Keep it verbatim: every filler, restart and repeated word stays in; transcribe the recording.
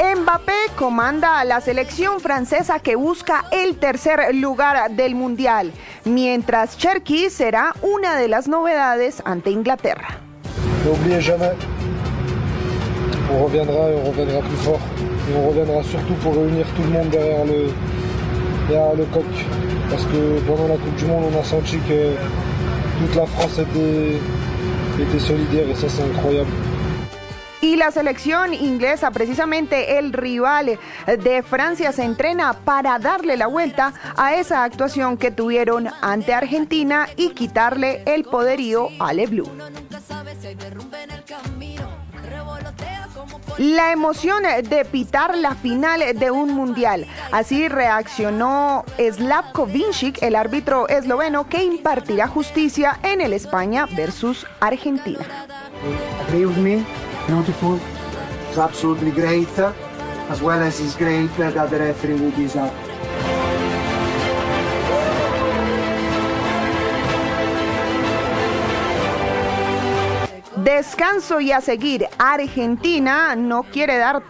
Mbappé comanda a la selección francesa que busca el tercer lugar del Mundial, mientras Cherki será una de las novedades ante Inglaterra. N'oubliez jamais, on reviendra et on reviendra plus fort. Et on reviendra surtout pour réunir tout le monde derrière le, derrière le coq. Parce que pendant la Coupe du Monde, on a senti que toute la France était, était solidaire et ça c'est incroyable. Y la selección inglesa, precisamente el rival de Francia, se entrena para darle la vuelta a esa actuación que tuvieron ante Argentina y quitarle el poderío a Le Bleu. La emoción de pitar la final de un mundial. Así reaccionó Slavko Vincic, el árbitro esloveno que impartirá justicia en el España versus Argentina. Agree with me? Beautiful. It's absolutely great. As well as it's great that the referee will be up. Descanso y a seguir. Argentina no quiere dar